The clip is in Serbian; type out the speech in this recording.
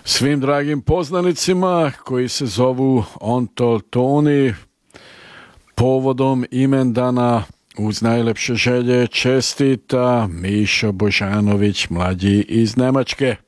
Svim dragim poznanicima koji se zovu Ontoltoni povodom imendana uz najlepše želje čestita Mišo Božanović mlađi iz Nemačke.